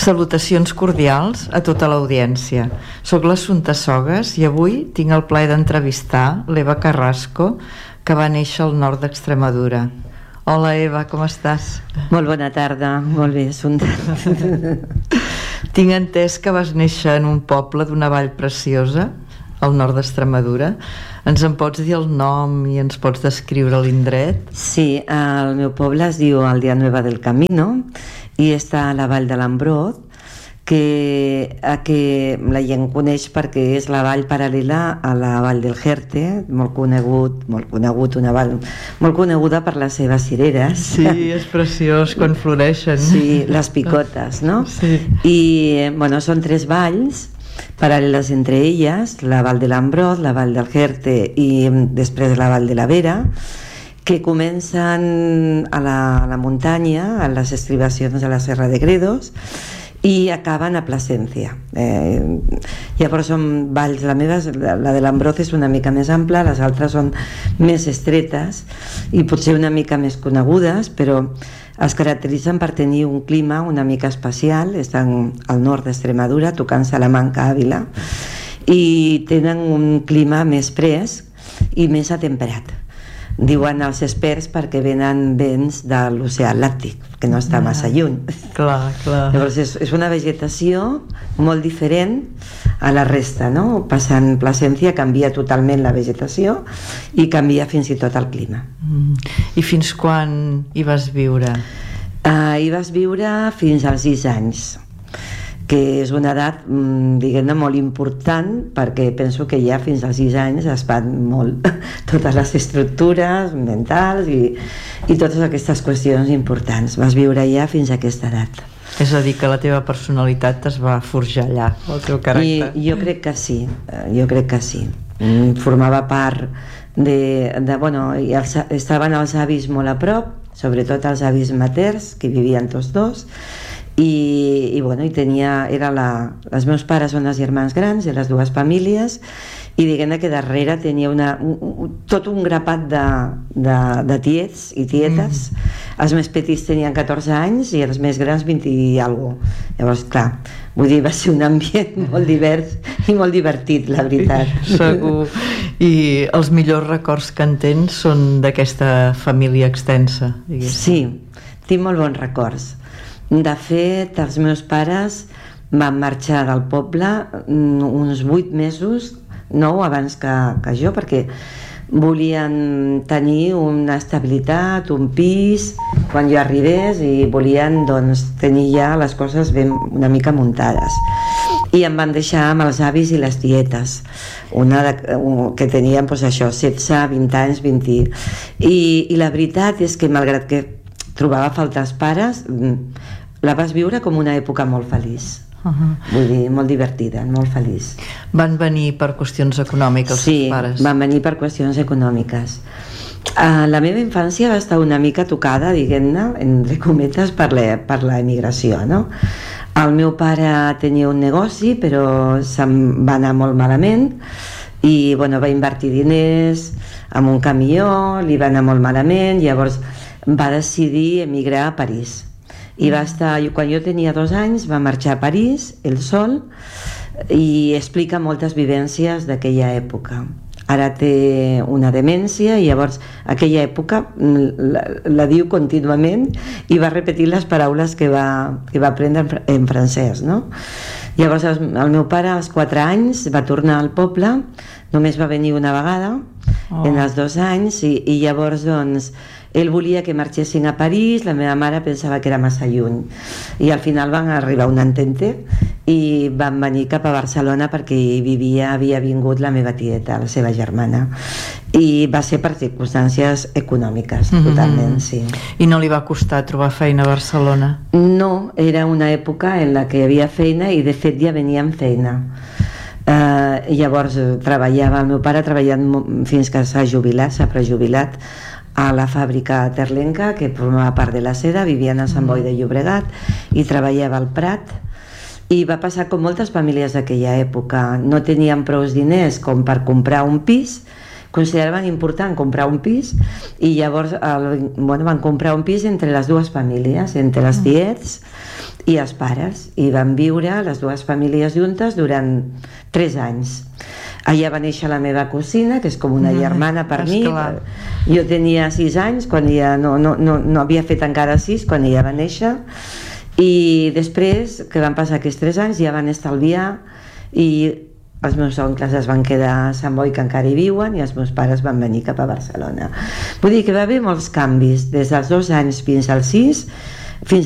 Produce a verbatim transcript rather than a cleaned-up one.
Salutacions cordials a tota l'audiència. Soc l'Assumpta Sogas i avui tinc el plaer d'entrevistar l'Eva Carrasco, que va néixer al nord d'Extremadura. Hola Eva, com estàs? Molt bona tarda, molt bé, Assumpta. Tinc entès que vas néixer en un poble d'una vall preciosa al nord d'Extremadura. Ens en pots dir el nom i ens pots descriure l'indret? Sí, el meu poble es diu Aldeanueva del Camino i està a la vall de l'Ambroz, que, a que la gent coneix perquè és la vall paral·lela a la vall del Jerte, molt conegut, molt conegut, una vall molt coneguda per les seves cireres. Sí, és preciós quan floreixen. Sí, les picotes, no? Sí. I, bueno, són tres valls paral·leles entre elles, la vall de l'Ambroz, la vall del Jerte i després la vall de la Vera, que comencen a la, a la muntanya, a les estribacions de la Serra de Gredos, i acaben a Plasencia. Eh, llavors són valls, la meva, la de l'Ambroz és una mica més ampla, les altres són més estretes i potser una mica més conegudes, però es caracteritzen per tenir un clima una mica especial. Estan al nord d'Extremadura, tocant Salamanca, Àvila, i tenen un clima més fresc i més atemperat. Diuen els experts perquè venen vents de l'oceà Atlàntic, que no està massa lluny. Clar, clar. Llavors és, és una vegetació molt diferent a la resta, no? Passant Plasencia canvia totalment la vegetació i canvia fins i tot el clima. Mm. I fins quan hi vas viure? Uh, hi vas viure fins als sis anys, que és una edat, diguem-ne, molt important, perquè penso que ja fins als sis anys es fan molt totes les estructures mentals i, i totes aquestes qüestions importants. Vas viure ja fins a aquesta edat. És a dir, que la teva personalitat es va forjar allà, el teu caràcter. I jo crec que sí, jo crec que sí. Formava part de... de bueno, i els, estaven els avis molt a prop, sobretot els avis materns, que vivien tots dos, i, i bueno, i tenia, era la, els meus pares són els germans grans de les dues famílies, i diguem-ne que darrere tenia una, un, tot un grapat de, de, de tiets i tietes. Mm. Els més petits tenien catorze anys i els més grans vint i alguna cosa. Llavors, clar, vull dir, va ser un ambient molt divers i molt divertit, la veritat. Segur. I els millors records que en tens són d'aquesta família extensa, diguéssim. Sí, tinc molt bons records. De fet, els meus pares van marxar del poble uns vuit mesos, nou abans que, que jo, perquè volien tenir una estabilitat, un pis, quan jo arribés, i volien, doncs, tenir ja les coses ben, una mica muntades. I em van deixar amb els avis i les tietes, una de, que tenien, doncs, això, setze, vint anys, vint... I, i la veritat és que, malgrat que trobava a faltar els pares, la vas viure com una època molt feliç. Uh-huh. Vull dir, molt divertida, molt feliç. Van venir per qüestions econòmiques, sí, els pares? Sí, van venir per qüestions econòmiques. Uh, la meva infància va estar una mica tocada, diguem-ne, entre cometes, per la, per la emigració, no? El meu pare tenia un negoci, però se'n va anar molt malament, i bueno, va invertir diners en un camió, li va anar molt malament, llavors va decidir emigrar a París. I va estar, quan jo tenia dos anys, va marxar a París, ell sol, i explica moltes vivències d'aquella època. Ara té una demència i llavors aquella època la, la diu contínuament i va repetir les paraules que va, que va aprendre en, en francès, no? Llavors el, el meu pare als quatre anys va tornar al poble, només va venir una vegada, oh. en els dos anys, i, i llavors doncs ell volia que marxessin a París, la meva mare pensava que era massa lluny, i al final van arribar a un entente i van venir cap a Barcelona perquè hi vivia, havia vingut la meva tieta, la seva germana, i va ser per circumstàncies econòmiques, mm-hmm. totalment, sí. I no li va costar trobar feina a Barcelona? No, era una època en la que hi havia feina i de fet ja venia amb feina. Uh, llavors treballava, el meu pare ha treballat fins que s'ha jubilat, s'ha prejubilat a la fàbrica Terlenca, que formava part de la seda, vivien a Sant Boi de Llobregat i treballava al Prat, i va passar com moltes famílies d'aquella època, no tenien prou diners com per comprar un pis consideraven important comprar un pis, i llavors el, bueno, van comprar un pis entre les dues famílies, entre les tiets i els pares, i van viure les dues famílies juntes durant tres anys. Allà va néixer la meva cosina, que és com una germana per mi. Jo tenia sis anys, quan ella no, no, no, no havia fet encara sis, quan ella va néixer, i després que van passar aquests tres anys ja van estalviar, i els meus oncles es van quedar a Sant Boi, que encara hi viuen, i els meus pares van venir cap a Barcelona. Vull dir que va haver molts canvis, des dels dos anys fins als sis.